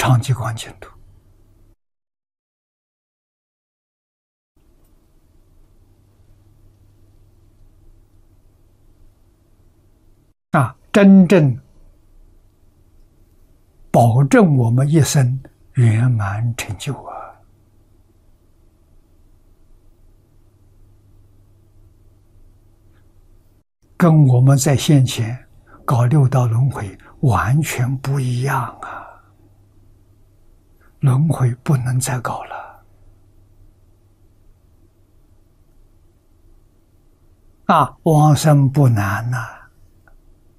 长吉光净土。真正保证我们一生圆满成就啊！跟我们在先前搞六道轮回完全不一样啊！轮回不能再搞了往生不难呐。